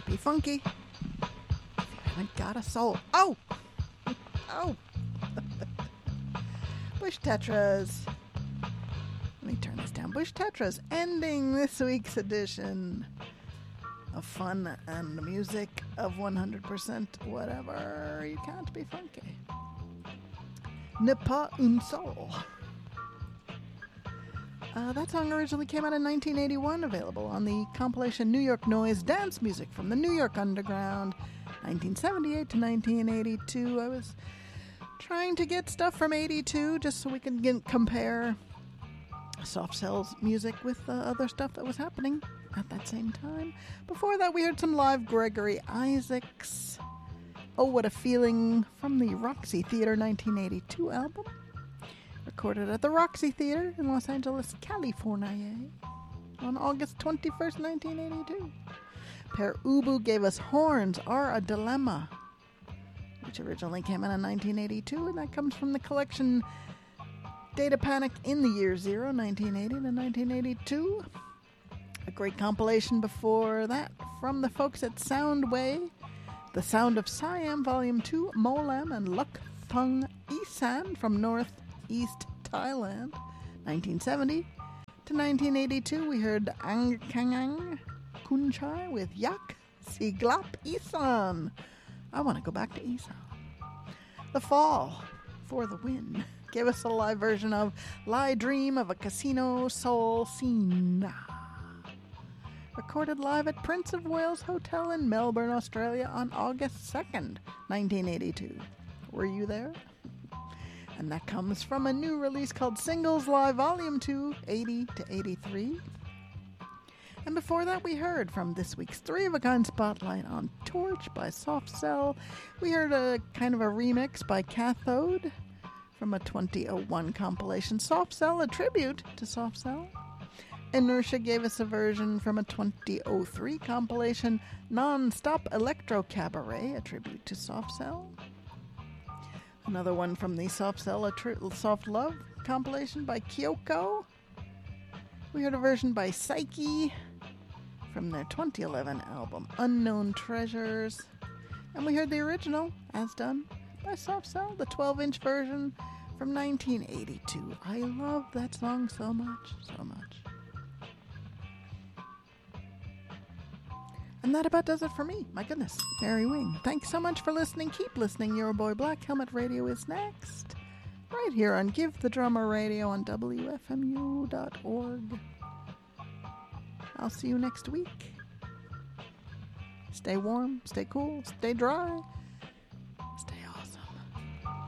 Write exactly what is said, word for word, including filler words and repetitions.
Be funky. If you haven't got a soul. Oh! Oh! Bush Tetras. Let me turn this down. Bush Tetras ending this week's edition of fun and music of one hundred percent whatever. You can't be funky. Ne pas un soul. Uh, that song originally came out in nineteen eighty-one, available on the compilation New York Noise Dance Music from the New York Underground, nineteen seventy-eight to nineteen eighty-two. I was trying to get stuff from eighty-two just so we can get, compare Soft Cell's music with uh, other stuff that was happening at that same time. Before that, we heard some live Gregory Isaacs. Oh, What a Feeling from the Roxy Theater nineteen eighty-two album. Recorded at the Roxy Theater in Los Angeles, California, on August twenty-first, nineteen eighty-two. Per Ubu gave us Horns Are a Dilemma, which originally came out in nineteen eighty-two, and that comes from the collection Data Panic in the Year Zero, nineteen eighty to nineteen eighty-two. A great compilation before that from the folks at Soundway, The Sound of Siam, Volume two, Molam and Luk Thung Isan from North East Thailand, nineteen seventy to nineteen eighty-two. We heard Ang Kangang Kunchai with Yak Siglap Isan. I want to go back to Isan. The Fall, For the Win, gave us a live version of Lie Dream of a Casino Soul Scene. Recorded live at Prince of Wales Hotel in Melbourne, Australia on August second, nineteen eighty-two. Were you there? And that comes from a new release called Singles Live Volume two, eighty to eighty-three. And before that, we heard from this week's Three of a Kind Spotlight on Torch by Soft Cell. We heard a kind of a remix by Cathode from a twenty oh one compilation, Soft Cell, a tribute to Soft Cell. Inertia gave us a version from a twenty oh three compilation, Non-Stop Electro Cabaret, a tribute to Soft Cell. Another one from the Soft Cell, a tri- Soft Love compilation by Kyoko. We heard a version by Psyche from their twenty eleven album Unknown Treasures. And we heard the original, as done by Soft Cell, the twelve-inch version from nineteen eighty-two. I love that song so much, so much. And that about does it for me. My goodness. Mary Wing. Thanks so much for listening. Keep listening. Your boy Black Helmet Radio is next. Right here on Give the Drummer Radio on W F M U dot org. I'll see you next week. Stay warm, stay cool, stay dry.